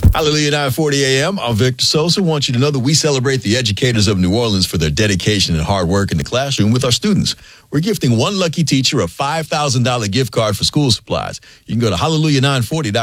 Hallelujah, 9:40 a.m. I'm Victor Sosa. I want you to know that we celebrate the educators of New Orleans for their dedication and hard work in the classroom with our students. We're gifting one lucky teacher a $5,000 gift card for school supplies. You can go to hallelujah940.com